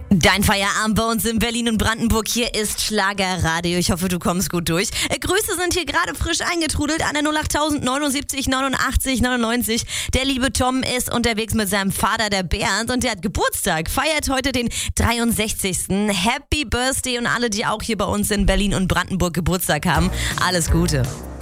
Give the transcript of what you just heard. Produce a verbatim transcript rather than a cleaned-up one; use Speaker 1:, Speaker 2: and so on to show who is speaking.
Speaker 1: Dein Feierabend bei uns in Berlin und Brandenburg. Hier ist Schlagerradio. Ich hoffe, du kommst gut durch. Äh, Grüße sind hier gerade frisch eingetrudelt an der null acht neunundsiebzig neunundachtzig neunundneunzig. Der liebe Tom ist unterwegs mit seinem Vater, der Bernd, und der hat Geburtstag. Feiert heute den dreiundsechzigsten Happy Birthday und alle, die auch hier bei uns in Berlin und Brandenburg Geburtstag haben. Alles Gute.